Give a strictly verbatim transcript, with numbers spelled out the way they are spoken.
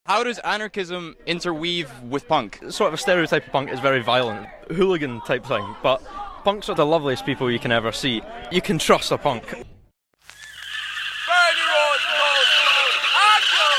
How does anarchism interweave with punk? Sort of a stereotype of punk is very violent, hooligan type thing, but punks are the loveliest people you can ever see. You can trust a punk.